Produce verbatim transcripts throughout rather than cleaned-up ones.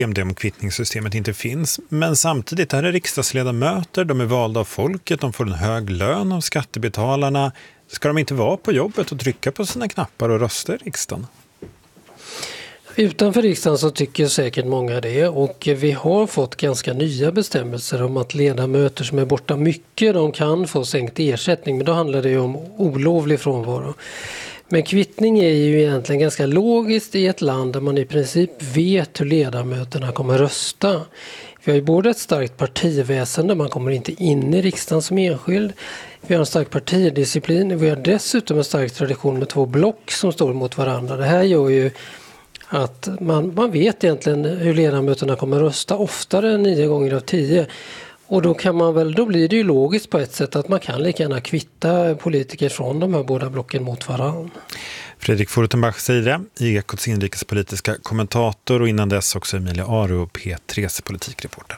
det om kvittningssystemet inte finns. Men samtidigt, här är riksdagsledamöter, de är valda av folket, de får en hög lön av skattebetalarna. Ska de inte vara på jobbet och trycka på sina knappar och rösta i riksdagen? Utanför riksdagen så tycker säkert många det, och vi har fått ganska nya bestämmelser om att ledamöter som är borta mycket, de kan få sänkt ersättning, men då handlar det ju om olovlig frånvaro. Men kvittning är ju egentligen ganska logiskt i ett land där man i princip vet hur ledamöterna kommer rösta. Vi har ju både ett starkt partiväsende, man kommer inte in i riksdagen som enskild. Vi har en stark partidisciplin, vi har dessutom en stark tradition med två block som står mot varandra. Det här gör ju att man, man vet egentligen hur ledamöterna kommer rösta oftare än nio gånger av tio. Och då kan man väl, då blir det ju logiskt på ett sätt att man kan lika gärna kvitta politiker från de här båda blocken mot varandra. Fredrik Furtenbach säger det, i Ekots inrikespolitiska kommentator, och innan dess också Emilia Aro, P tre:s politikreporter.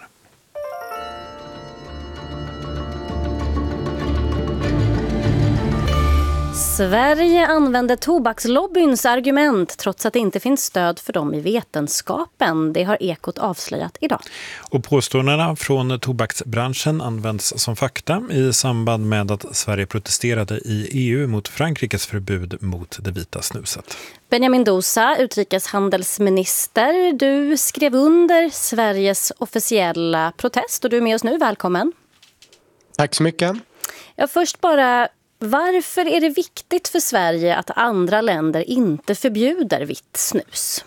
Sverige använder tobakslobbyns argument trots att det inte finns stöd för dem i vetenskapen. Det har Ekot avslöjat idag. Och påståendena från tobaksbranschen används som fakta i samband med att Sverige protesterade i E U mot Frankrikes förbud mot det vita snuset. Benjamin Dousa, utrikeshandelsminister, du skrev under Sveriges officiella protest och du är med oss nu. Välkommen. Tack så mycket. Ja, först bara... Varför är det viktigt för Sverige att andra länder inte förbjuder vitt snus?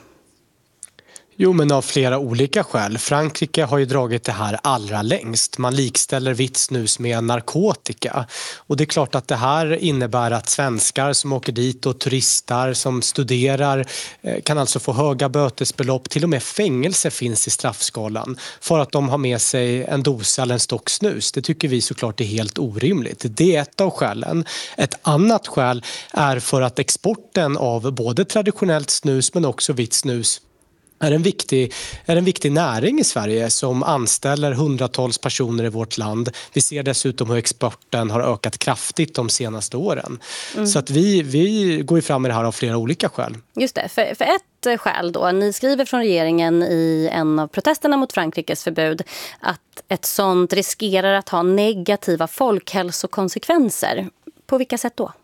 Jo, men av flera olika skäl. Frankrike har ju dragit det här allra längst. Man likställer vitt snus med narkotika. Och det är klart att det här innebär att svenskar som åker dit och turistar som studerar kan alltså få höga bötesbelopp. Till och med fängelse finns i straffskalan för att de har med sig en dosa eller en stock snus. Det tycker vi såklart är helt orimligt. Det är ett av skälen. Ett annat skäl är för att exporten av både traditionellt snus men också vitt snus är en viktig, är en viktig näring i Sverige som anställer hundratals personer i vårt land. Vi ser dessutom hur exporten har ökat kraftigt de senaste åren. Mm. Så att vi, vi går ju fram med det här av flera olika skäl. Just det, för, för ett skäl då. Ni skriver från regeringen i en av protesterna mot Frankrikes förbud att ett sånt riskerar att ha negativa folkhälsokonsekvenser. På vilka sätt då?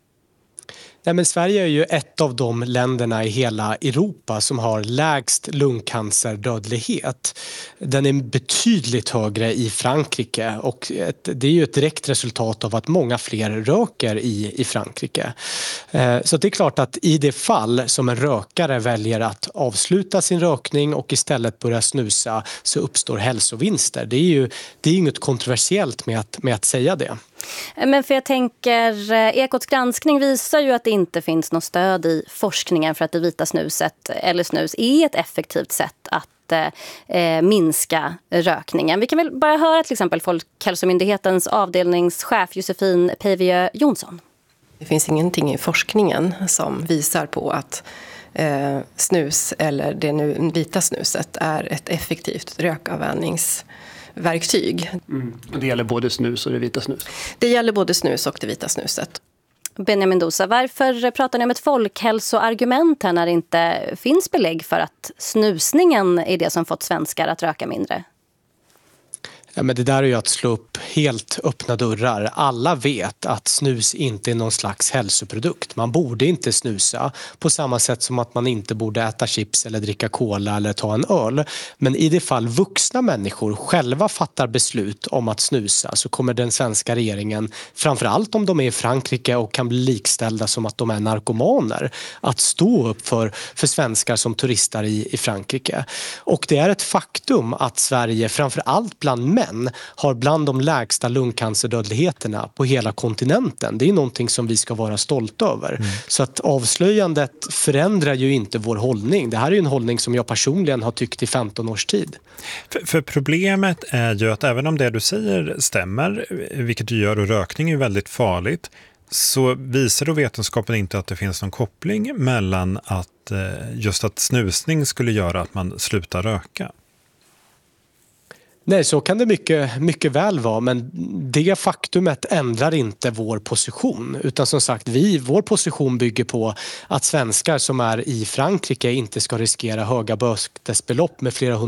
Nej, men Sverige är ju ett av de länderna i hela Europa som har lägst lungcancerdödlighet. Den är betydligt högre i Frankrike och ett, det är ju ett direkt resultat av att många fler röker i, i Frankrike. Eh, så det är klart att i det fall som en rökare väljer att avsluta sin rökning och istället börja snusa så uppstår hälsovinster. Det är ju det är inget kontroversiellt med att, med att säga det. Men för jag tänker, Ekots granskning visar ju att det inte finns något stöd i forskningen för att det vita snuset eller snus är ett effektivt sätt att eh, minska rökningen. Vi kan väl bara höra till exempel Folkhälsomyndighetens avdelningschef Josefin Peivieu Jonsson. Det finns ingenting i forskningen som visar på att eh, snus eller det nu vita snuset är ett effektivt rökavvänjnings verktyg. Mm. Det gäller både snus och det vita snus? Det gäller både snus och det vita snuset. Benjamin Dousa, varför pratar ni om ett folkhälsoargument här när det inte finns belägg för att snusningen är det som fått svenskar att röka mindre? Ja, men det där är ju att slå upp helt öppna dörrar. Alla vet att snus inte är någon slags hälsoprodukt. Man borde inte snusa på samma sätt som att man inte borde äta chips eller dricka cola eller ta en öl. Men i det fall vuxna människor själva fattar beslut om att snusa så kommer den svenska regeringen, framförallt om de är i Frankrike och kan bli likställda som att de är narkomaner, att stå upp för, för svenskar som turistar i, i Frankrike. Och det är ett faktum att Sverige, framförallt bland män, har bland de lägsta lungcancerdödligheterna på hela kontinenten. Det är någonting som vi ska vara stolta över. Mm. Så att avslöjandet förändrar ju inte vår hållning. Det här är ju en hållning som jag personligen har tyckt i femton års tid. För, för problemet är ju att även om det du säger stämmer, vilket du gör, och rökning är väldigt farligt, så visar då vetenskapen inte att det finns någon koppling mellan att just att snusning skulle göra att man slutar röka. Nej, så kan det mycket, mycket väl vara, men det faktumet ändrar inte vår position. Utan som sagt, vi, vår position bygger på att svenskar som är i Frankrike inte ska riskera höga bötesbelopp med flera hundra